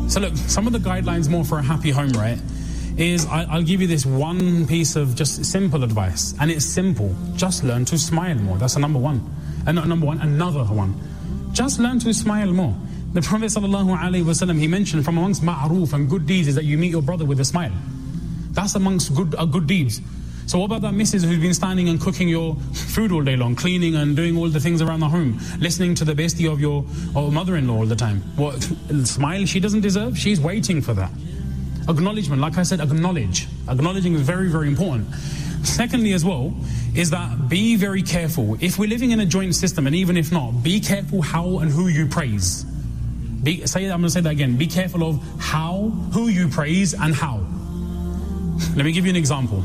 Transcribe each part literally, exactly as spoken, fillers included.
So look, some of the guidelines more for a happy home, right, is I, I'll give you this one piece of just simple advice. And it's simple. Just learn to smile more. That's a number one. And not number one, another one. Just learn to smile more. The Prophet sallallahu alaihi wasallam, he mentioned from amongst ma'roof and good deeds is that you meet your brother with a smile. That's amongst good uh, good deeds. So what about that missus who's been standing and cooking your food all day long, cleaning and doing all the things around the home, listening to the bestie of your of mother-in-law all the time? What smile she doesn't deserve? She's waiting for that. Acknowledgement, like I said, acknowledge. Acknowledging is very, very important. Secondly as well, is that be very careful. If we're living in a joint system, and even if not, be careful how and who you praise. Be, say, I'm going to say that again. Be careful of how, who you praise and how. Let me give you an example.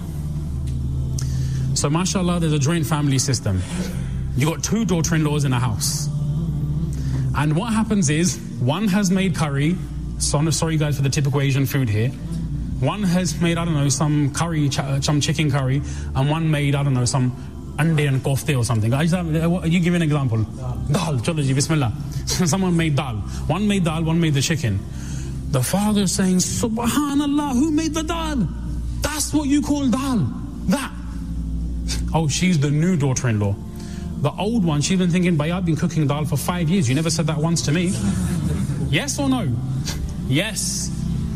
So mashallah, there's a joint family system. You got two daughter-in-laws in a house. And what happens is, one has made curry. So, sorry guys for the typical Asian food here. One has made, I don't know, some curry, some chicken curry, and one made, I don't know, some ande and kofte or something. I just have, you give me an example. Dal, chalo ji, bismillah. Someone made dal. One made dal, one made the chicken. The father is saying, Subhanallah, who made the dal? That's what you call dal. That. Oh, she's the new daughter-in-law. The old one, she's been thinking, Bhai, I've been cooking dal for five years. You never said that once to me. Yes or no? Yes.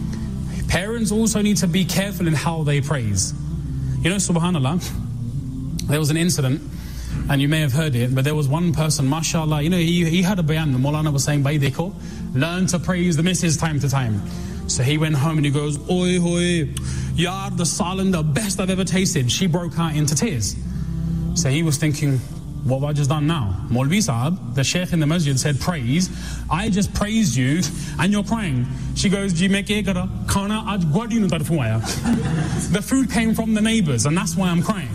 Parents also need to be careful in how they praise. You know, subhanallah, there was an incident, and you may have heard it, but there was one person, mashallah, you know, he, he had a bayan, the Maulana was saying, Bhai dekho, learn to praise the missus time to time. So he went home and he goes, oi hoi, yaar, the salan, the best I've ever tasted. She broke out into tears. So he was thinking, what have I just done now? Maulvi Sahab, the sheikh in the masjid, said praise. I just praised you and you're crying. She goes, Ji main kya kara? Khana aaj gwadi nu tarfu aaya. The food came from the neighbours and that's why I'm crying.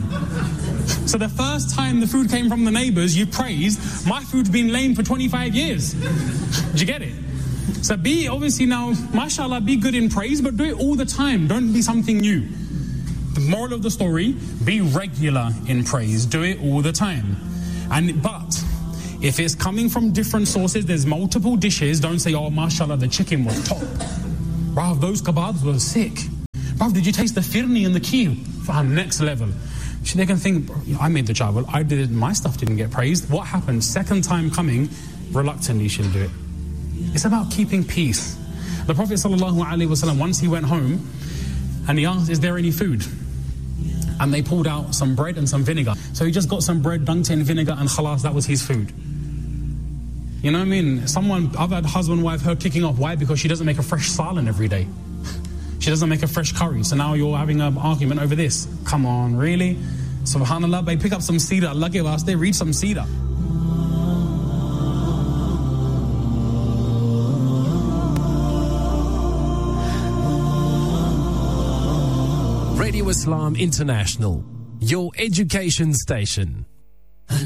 So the first time the food came from the neighbours, you praised, my food's been lame for twenty-five years. Did you get it? So be, obviously now, mashallah, be good in praise, but do it all the time. Don't be something new. The moral of the story, be regular in praise. Do it all the time. And but if it's coming from different sources, there's multiple dishes, don't say, oh, mashallah, the chicken was top. Bruv, those kebabs were sick. Bruv, did you taste the firni and the kheer? Faham, next level. So they can think, I made the chawal, I did it, my stuff didn't get praised. What happened? Second time coming, reluctantly she'll do it. It's about keeping peace. The Prophet sallallahu alaihi wasallam, once he went home and he asked, is there any food? And they pulled out some bread and some vinegar. So he just got some bread, dunked in vinegar, and khalas, that was his food. You know what I mean? Someone, I've had husband, wife, her kicking off. Why? Because she doesn't make a fresh salan every day. She doesn't make a fresh curry. So now you're having an argument over this. Come on, really? Subhanallah, babe, pick up some seerah. Allah ke waste, read some seerah. Radio Islam International, your education station.